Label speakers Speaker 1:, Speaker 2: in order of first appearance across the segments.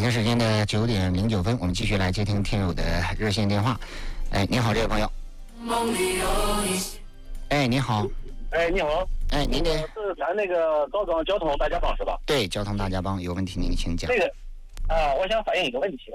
Speaker 1: 京时间的9:09，我们继续来接听听友的热线电话。哎，你好，这位朋友。哎，你好。
Speaker 2: 哎，你好。
Speaker 1: 哎，您的
Speaker 2: 是咱那个高岗交通大家帮是吧？
Speaker 1: 对，交通大家帮有问题您请讲。
Speaker 2: 这个我想反映一个问题。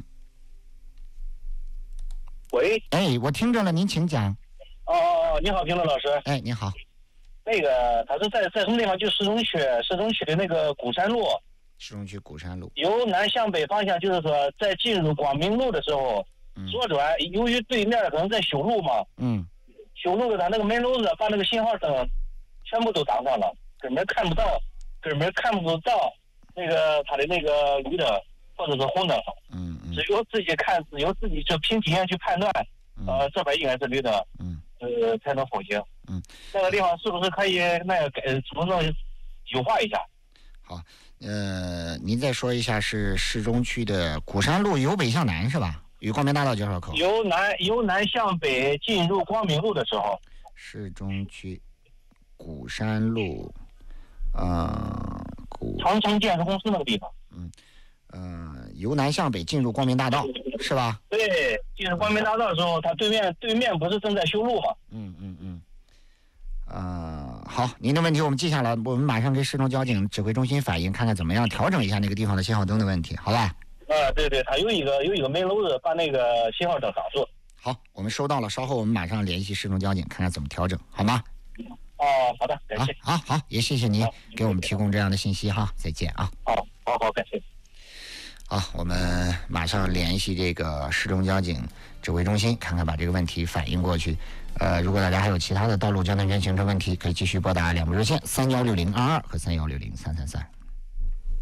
Speaker 2: 喂。
Speaker 1: 哎，我听着了，您请讲。
Speaker 2: 你好，评论老师。
Speaker 1: 哎，你好。
Speaker 2: 那个他是在什么地方？就市中区的那个鼓山路。
Speaker 1: 市中区鼓山路。
Speaker 2: 由南向北方向，就是说在进入光明路的时候，左转，由于对面可能在修路嘛。修路的他那个门楼子把那个信号灯全部都打上了，根本看不到那个他的那个绿灯或者是红灯。只有自己看，只有自己就凭体验去判断，这边应该是绿灯，才能通行。那个地方是不是可以那个怎么能优化一下？
Speaker 1: 好，您再说一下，是市中区的鼓山路由北向南是吧？与光明大道交叉口。
Speaker 2: 由南向北进入光明路的时候。
Speaker 1: 市中区鼓山路，
Speaker 2: 长城建设公司那个地方。
Speaker 1: 由南向北进入光明大道是吧？
Speaker 2: 对，进入光明大道的时候，它对面不是正在修路吗？
Speaker 1: 好，您的问题我们记下来，我们马上给市中交警指挥中心反映，看看怎么样调整一下那个地方的信号灯的问题，好吧？
Speaker 2: 对，它有一个门楼子把那个信号灯挡住。
Speaker 1: 好，我们收到了，稍后我们马上联系市中交警，看看怎么调整，好吗？
Speaker 2: 好的，感谢。
Speaker 1: 好，也谢谢您给我们提供这样的信息哈，再见啊。
Speaker 2: 好，感谢。
Speaker 1: 好，我们马上联系这个市中交警指挥中心，看看把这个问题反映过去。如果大家还有其他的道路交通安全行车问题，可以继续拨打两部热线316022和31603333。